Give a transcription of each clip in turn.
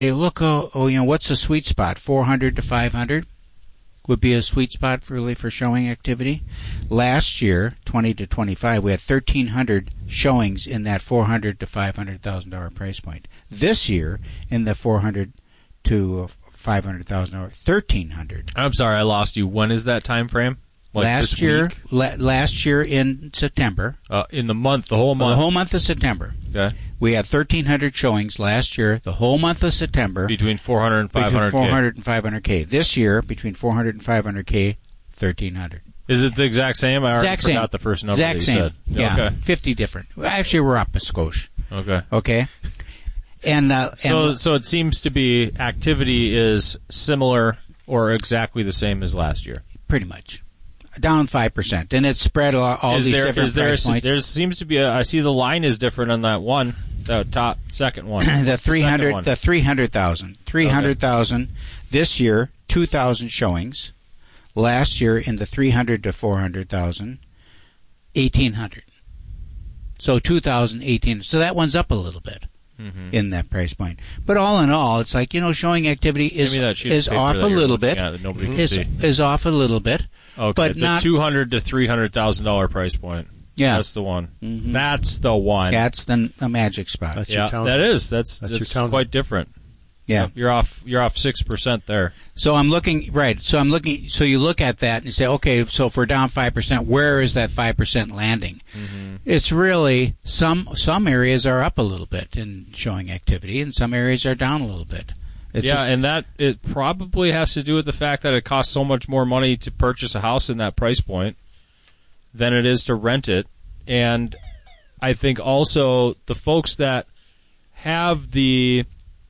look, what's the sweet spot? 400 to 500 would be a sweet spot really for showing activity. Last year, 20 to 25, we had 1,300 showings in that $400,000 to $500,000 price point. This year, in the $400,000 to $500,000, 1,300. I'm sorry, I lost you. When is that time frame? Like last year in September. In the whole month. The whole month of September. Okay. We had 1,300 showings last year, the whole month of September. Between 400 and 500K. Between 400 and 500K. This year, between 400 and 500K, 1,300. Is it the exact same? I already forgot the first number that you said. Yeah, okay. 50 different. Actually, we're up a skosh. Okay. And so it seems to be activity is similar or exactly the same as last year. Pretty much. Down 5%, and it's spread all these different price points. There seems to be I see the line is different on that one, the top second one. the 300,000. 300,000 this year, 2,000 showings. Last year in the 300 to 400,000, 1,800. So 2,000, 1,800. So that one's up a little bit in that price point. But all in all, it's like, showing activity is off a little bit. Yeah, that nobody can see. Is off a little bit. Okay, but the not $200,000 to $300,000 price point. Yeah, that's the one. Mm-hmm. That's the one. That's the magic spot. That's your town. That is. That's quite different. Yeah, you're off 6% there. So I'm looking right. So you look at that and you say, okay, so if we're down 5%, where is that 5% landing? Mm-hmm. It's really some areas are up a little bit in showing activity, and some areas are down a little bit. And that it probably has to do with the fact that it costs so much more money to purchase a house in that price point than it is to rent it. And I think also the folks that have that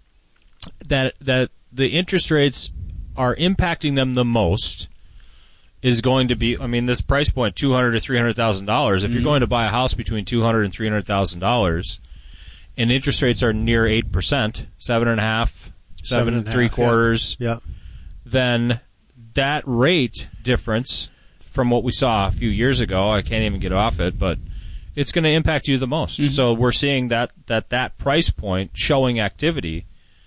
the interest rates are impacting them the most is going to be, this price point, $200,000 to $300,000. If you're going to buy a house between $200,000 and $300,000, and interest rates are near 8%, 7.5%. 7 3/4, yeah. Then that rate difference from what we saw a few years ago, I can't even get off it, but it's going to impact you the most. Mm-hmm. So we're seeing that price point showing activity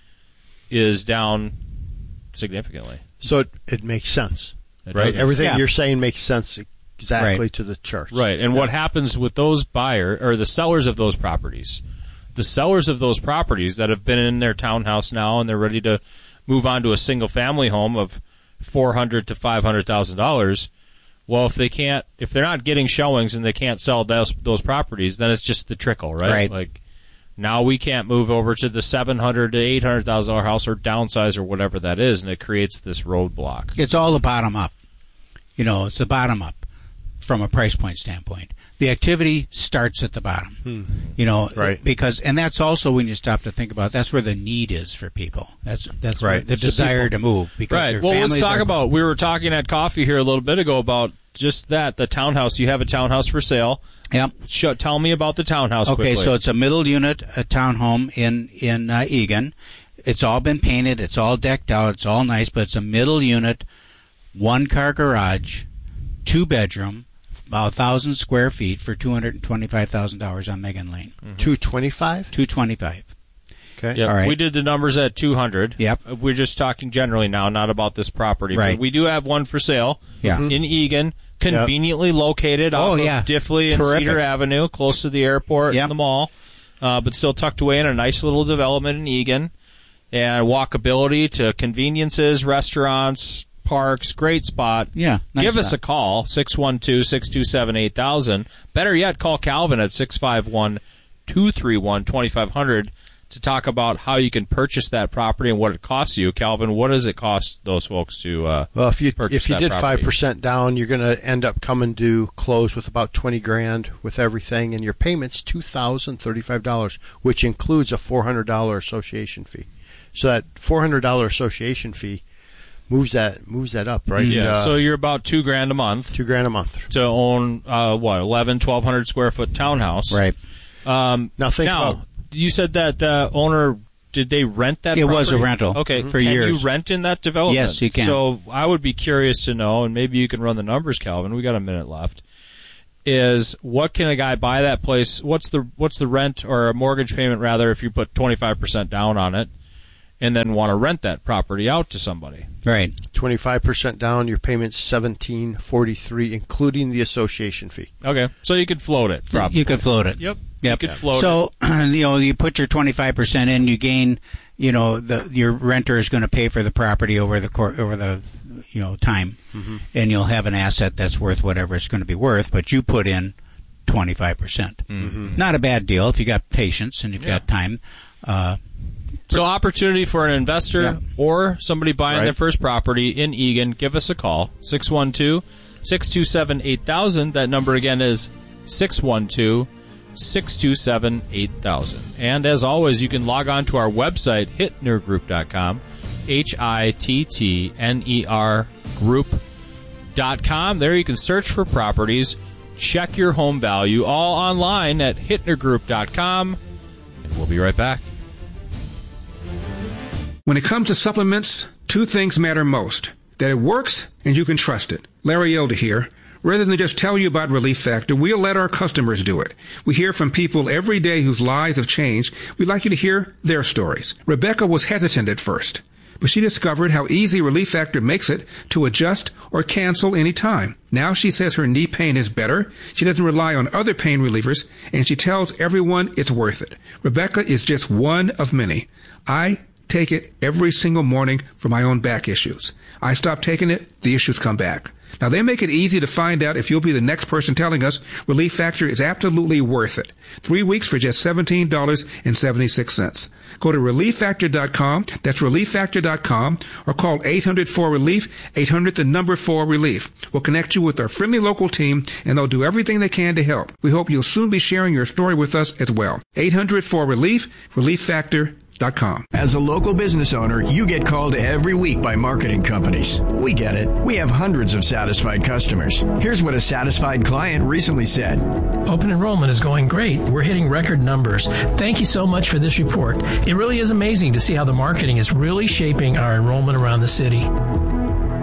is down significantly. So it makes sense, right? Everything you're saying makes sense exactly to the chart. Right, and what happens with those the sellers of those properties? The sellers of those properties that have been in their townhouse now and they're ready to move on to a single-family home of $400,000 to $500,000. Well, if they're not getting showings and they can't sell those properties, then it's just the trickle, right? Like now we can't move over to the $700,000 to $800,000 house or downsize or whatever that is, and it creates this roadblock. It's all the bottom up. It's the bottom up from a price point standpoint. The activity starts at the bottom, right? Because, and that's also when you stop to think about, that's where the need is for people. That's right. The desire to move. Because right. Well, let's talk about. We were talking at coffee here a little bit ago about just that. The townhouse. You have a townhouse for sale. Yep. Tell me about the townhouse. Okay, quickly. So it's a middle unit, a townhome in Eagan. It's all been painted. It's all decked out. It's all nice, but it's a middle unit, 1-car garage, 2-bedroom. About 1,000 square feet for $225,000 on Megan Lane. Mm-hmm. 225? 225. Okay. Yep. All right. We did the numbers at 200. Yep. We're just talking generally now, not about this property. Right. But we do have one for sale. Yeah. In Eagan, conveniently located off of Diffley and Cedar Avenue, close to the airport and the mall, but still tucked away in a nice little development in Eagan, and walkability to conveniences, restaurants, parks, great spot. Yeah. Nice Give us spot. a call, 612-627-8000. Better yet, call Calvin at 651-231-2500 to talk about how you can purchase that property and what it costs you. Calvin, what does it cost those folks to well, if you purchase did property? 5% down, you're going to end up coming to close with about $20,000 with everything, and your payment's $2,035, which includes a $400 association fee. So that $400 association fee moves that up, right? Yeah. So you're about $2,000 a month. $2,000 a month to own 1,200 square foot townhouse. Right. Now you said that the owner, did they rent that? It property? Was a rental. Okay. For years. Can you rent in that development? Yes, you can. So I would be curious to know, and maybe you can run the numbers, Calvin. We got a minute left. Is what can a guy buy that place? What's the rent or a mortgage payment rather if you put 25% down on it? and then want to rent that property out to somebody. Right. 25% down, your payment's $1,743, including the association fee. Okay, so you could float it. Probably. You could float it. Yep. Yep. You could float it. So, you put your 25% in, you gain, your renter is going to pay for the property over the time, and you'll have an asset that's worth whatever it's going to be worth, but you put in 25%. Not a bad deal if you got patience and you've got time. So opportunity for an investor or somebody buying their first property in Eagan, give us a call, 612-627-8000. That number again is 612-627-8000. And as always, you can log on to our website, hittnergroup.com, HITTNER group.com. There you can search for properties, check your home value, all online at hittnergroup.com. And we'll be right back. When it comes to supplements, two things matter most: that it works and you can trust it. Larry Elder here. Rather than just tell you about Relief Factor, we'll let our customers do it. We hear from people every day whose lives have changed. We'd like you to hear their stories. Rebecca was hesitant at first, but she discovered how easy Relief Factor makes it to adjust or cancel any time. Now she says her knee pain is better, she doesn't rely on other pain relievers, and she tells everyone it's worth it. Rebecca is just one of many. I take it every single morning for my own back issues. I stop taking it, the issues come back. Now, they make it easy to find out if you'll be the next person telling us Relief Factor is absolutely worth it. 3 weeks for just $17.76. Go to ReliefFactor.com, that's ReliefFactor.com, or call 800-4RELIEF, 800-4RELIEF. We'll connect you with our friendly local team, and they'll do everything they can to help. We hope you'll soon be sharing your story with us as well. 800-4RELIEF, ReliefFactor.com. As a local business owner, you get called every week by marketing companies. We get it. We have hundreds of satisfied customers. Here's what a satisfied client recently said. Open enrollment is going great. We're hitting record numbers. Thank you so much for this report. It really is amazing to see how the marketing is really shaping our enrollment around the city.